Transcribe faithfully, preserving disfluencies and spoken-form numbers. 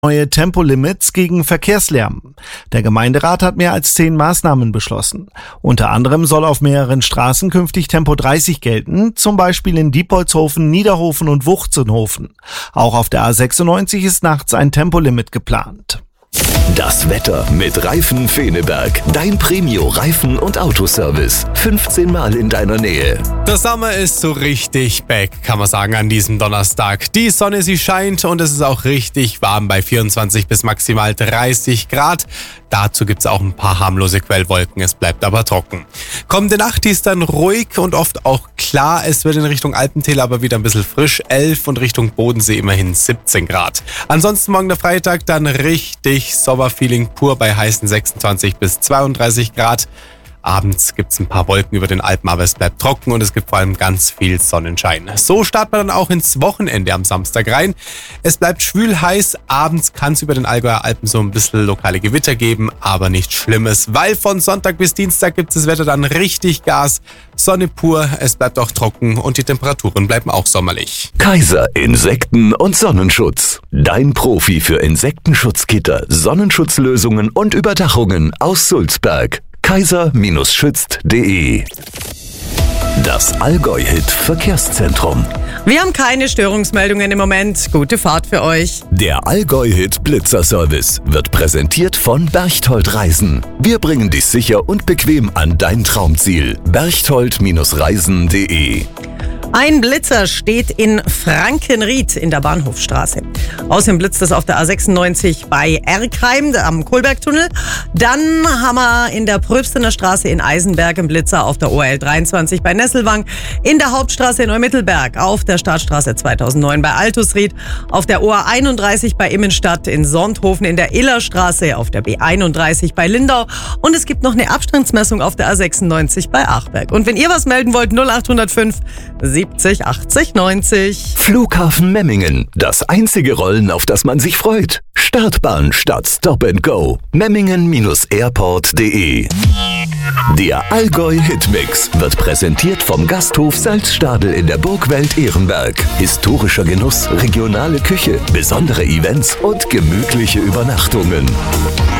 Neue Tempolimits gegen Verkehrslärm. Der Gemeinderat hat mehr als zehn Maßnahmen beschlossen. Unter anderem soll auf mehreren Straßen künftig Tempo dreißig gelten, zum Beispiel in Diepholzhofen, Niederhofen und Wuchzenhofen. Auch auf der A sechsundneunzig ist nachts ein Tempolimit geplant. Das Wetter mit Reifen Feneberg. Dein Premio-Reifen- und Autoservice. fünfzehn Mal in deiner Nähe. Der Sommer ist so richtig back, kann man sagen, an diesem Donnerstag. Die Sonne, sie scheint und es ist auch richtig warm bei vierundzwanzig bis maximal dreißig Grad. Dazu gibt's auch ein paar harmlose Quellwolken, es bleibt aber trocken. Kommende Nacht, die ist dann ruhig und oft auch klar. Es wird in Richtung Alpentäler aber wieder ein bisschen frisch, elf und Richtung Bodensee immerhin siebzehn Grad. Ansonsten morgen der Freitag dann richtig Sommerfeeling pur bei heißen sechsundzwanzig bis zweiunddreißig Grad. Abends gibt's ein paar Wolken über den Alpen, aber es bleibt trocken und es gibt vor allem ganz viel Sonnenschein. So startet man dann auch ins Wochenende am Samstag rein. Es bleibt schwül heiß, abends kann es über den Allgäuer Alpen so ein bisschen lokale Gewitter geben, aber nichts Schlimmes, weil von Sonntag bis Dienstag gibt das Wetter dann richtig Gas. Sonne pur, es bleibt auch trocken und die Temperaturen bleiben auch sommerlich. Kaiser Insekten- und Sonnenschutz. Dein Profi für Insektenschutzgitter, Sonnenschutzlösungen und Überdachungen aus Sulzberg. kaiser schützt punkt de. Das Allgäu-Hit Verkehrszentrum. Wir haben keine Störungsmeldungen im Moment. Gute Fahrt für euch. Der Allgäu-Hit Blitzerservice wird präsentiert von Berchtold Reisen. Wir bringen dich sicher und bequem an dein Traumziel. berchtold Reisen punkt de. Ein Blitzer steht in Frankenried in der Bahnhofstraße. Außerdem blitzt es auf der A sechsundneunzig bei Erkheim am Kohlbergtunnel. Dann haben wir in der Pröbstener Straße in Eisenberg einen Blitzer auf der O L dreiundzwanzig bei Nesselwang, in der Hauptstraße in Neumittelberg, auf der Stadtstraße zweitausendneun bei Altusried, auf der O A einunddreißig bei Immenstadt, in Sonthofen in der Illerstraße, auf der B einunddreißig bei Lindau und es gibt noch eine Abstandsmessung auf der A sechsundneunzig bei Achberg. Und wenn ihr was melden wollt, null acht null fünf siebzig achtzig neunzig. Flughafen Memmingen. Das einzige Rollen, auf das man sich freut. Startbahn statt Stop and Go. Memmingen Airport punkt de. Der Allgäu-Hitmix wird präsentiert vom Gasthof Salzstadel in der Burgwelt Ehrenberg. Historischer Genuss, regionale Küche, besondere Events und gemütliche Übernachtungen.